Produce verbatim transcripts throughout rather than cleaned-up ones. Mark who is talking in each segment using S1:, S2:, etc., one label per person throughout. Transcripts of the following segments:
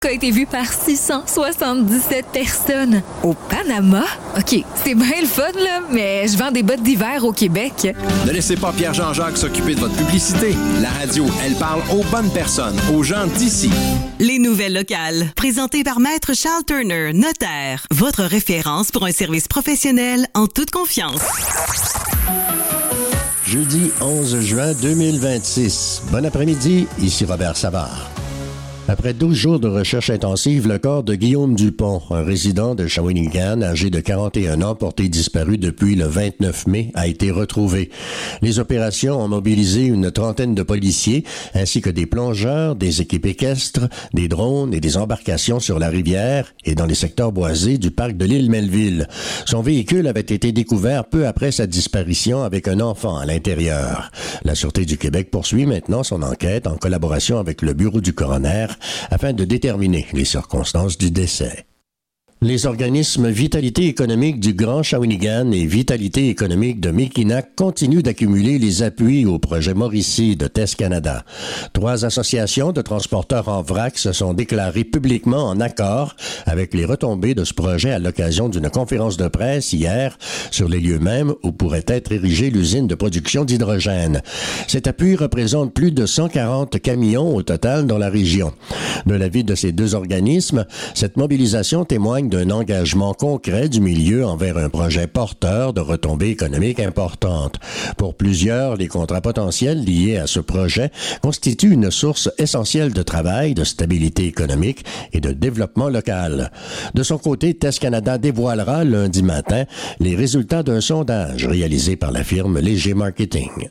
S1: a été vu par six cent soixante-dix-sept personnes. Au Panama? OK, c'est bien le fun, là, mais je vends des bottes d'hiver au Québec.
S2: Ne laissez pas Pierre-Jean-Jacques s'occuper de votre publicité. La radio, elle parle aux bonnes personnes, aux gens d'ici.
S3: Les nouvelles locales, présentées par Maître Charles Turner, notaire. Votre référence pour un service professionnel en toute confiance.
S4: Jeudi onze juin deux mille vingt-six. Bon après-midi, ici Robert Savard. Après douze jours de recherche intensive, le corps de Guillaume Dupont, un résident de Shawinigan, âgé de quarante et un ans, porté disparu depuis le vingt-neuf mai, a été retrouvé. Les opérations ont mobilisé une trentaine de policiers, ainsi que des plongeurs, des équipes équestres, des drones et des embarcations sur la rivière et dans les secteurs boisés du parc de l'île Melville. Son véhicule avait été découvert peu après sa disparition avec un enfant à l'intérieur. La Sûreté du Québec poursuit maintenant son enquête en collaboration avec le bureau du coroner afin de déterminer les circonstances du décès. Les organismes Vitalité économique du Grand Shawinigan et Vitalité économique de Mekinac continuent d'accumuler les appuis au projet Mauricie de T E S Canada. Trois associations de transporteurs en vrac se sont déclarées publiquement en accord avec les retombées de ce projet à l'occasion d'une conférence de presse hier sur les lieux mêmes où pourrait être érigée l'usine de production d'hydrogène. Cet appui représente plus de cent quarante camions au total dans la région. De l'avis de ces deux organismes, cette mobilisation témoigne d'un engagement concret du milieu envers un projet porteur de retombées économiques importantes. Pour plusieurs, les contrats potentiels liés à ce projet constituent une source essentielle de travail, de stabilité économique et de développement local. De son côté, T E S Canada dévoilera lundi matin les résultats d'un sondage réalisé par la firme Léger Marketing.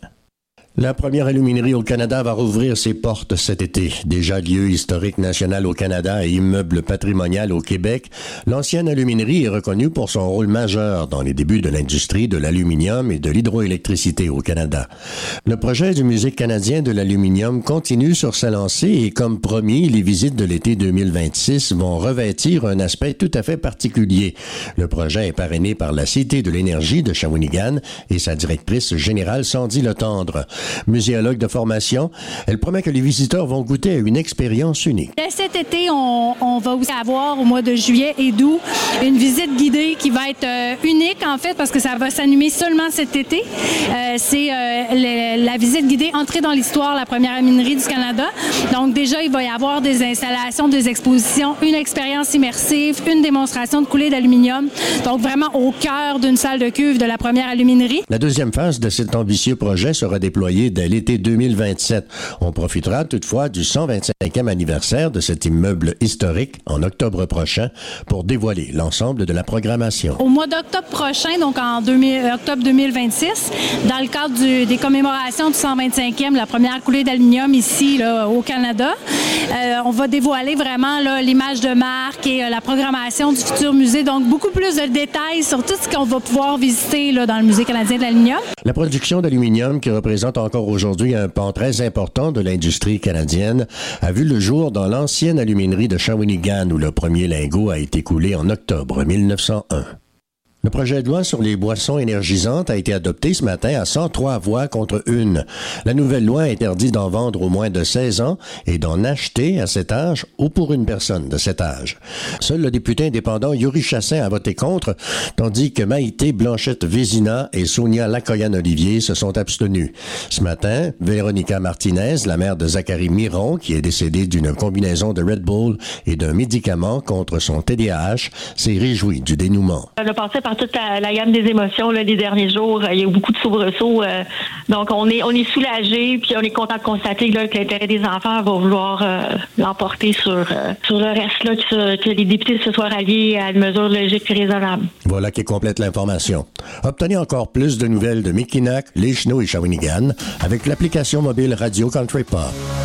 S4: La première aluminerie au Canada va rouvrir ses portes cet été. Déjà lieu historique national au Canada et immeuble patrimonial au Québec, l'ancienne aluminerie est reconnue pour son rôle majeur dans les débuts de l'industrie de l'aluminium et de l'hydroélectricité au Canada. Le projet du Musée canadien de l'aluminium continue sur sa lancée et comme promis, les visites de l'été deux mille vingt-six vont revêtir un aspect tout à fait particulier. Le projet est parrainé par la Cité de l'énergie de Shawinigan et sa directrice générale Sandy Letendre. Muséologue de formation, elle promet que les visiteurs vont goûter à une expérience unique.
S5: Cet été, on, on va aussi avoir au mois de juillet et d'août une visite guidée qui va être euh, unique en fait parce que ça va s'animer seulement cet été. Euh, c'est euh, le, la visite guidée Entrée dans l'histoire, la première aluminerie du Canada. Donc déjà, il va y avoir des installations, des expositions, une expérience immersive, une démonstration de coulée d'aluminium. Donc vraiment au cœur d'une salle de cuve de la première aluminerie.
S4: La deuxième phase de cet ambitieux projet sera déployée dès l'été deux mille vingt-sept. On profitera toutefois du cent vingt-cinquième anniversaire de cet immeuble historique en octobre prochain pour dévoiler l'ensemble de la programmation.
S5: Au mois d'octobre prochain, donc en deux mille, octobre deux mille vingt-six, dans le cadre du, des commémorations du cent vingt-cinquième, la première coulée d'aluminium ici là, au Canada, euh, on va dévoiler vraiment là, l'image de marque et euh, la programmation du futur musée. Donc beaucoup plus de détails sur tout ce qu'on va pouvoir visiter là, dans le Musée canadien de l'aluminium.
S4: La production d'aluminium qui représente encore aujourd'hui un pan très important de l'industrie canadienne, a vu le jour dans l'ancienne aluminerie de Shawinigan où le premier lingot a été coulé en octobre mille neuf cent un. Le projet de loi sur les boissons énergisantes a été adopté ce matin à cent trois voix contre une. La nouvelle loi interdit d'en vendre au moins de seize ans et d'en acheter à cet âge ou pour une personne de cet âge. Seul le député indépendant Yuri Chassin a voté contre, tandis que Maïté Blanchette-Vézina et Sonia Lacoyan-Olivier se sont abstenus. Ce matin, Véronica Martinez, la mère de Zachary Miron, qui est décédée d'une combinaison de Red Bull et d'un médicament contre son T D A H, s'est réjouie du dénouement.
S6: Le passé par toute la, la gamme des émotions là, les derniers jours. Il y a eu beaucoup de soubresauts. Euh, donc, on est on est soulagés, puis on est content de constater là, que l'intérêt des enfants va vouloir euh, l'emporter sur, euh, sur le reste, là, que, que les députés se soient ralliés à une mesure logique et raisonnable.
S4: Voilà qui complète l'information. Obtenez encore plus de nouvelles de Mekinac, les Chenaux et Shawinigan avec l'application mobile Radio Country Pop.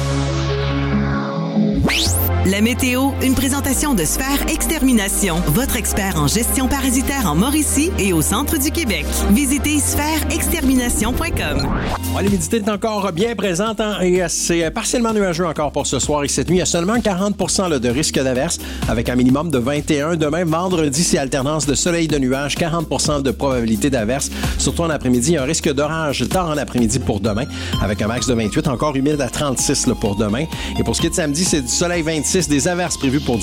S3: La météo, une présentation de Sphère Extermination, votre expert en gestion parasitaire en Mauricie et au centre du Québec. Visitez sphère extermination point com.
S2: Ouais, l'humidité est encore bien présente hein, et c'est partiellement nuageux encore pour ce soir et cette nuit. Il y a seulement quarante pour cent là, de risque d'averse avec un minimum de vingt et un. Demain, vendredi, c'est alternance de soleil et de nuages, quarante pour cent de probabilité d'averse. Surtout en après-midi, il y a un risque d'orage tard en après-midi pour demain avec un max de vingt-huit, encore humide à trente-six là, pour demain. Et pour ce qui est de samedi, c'est du soleil vingt-six. six, des averses prévues pour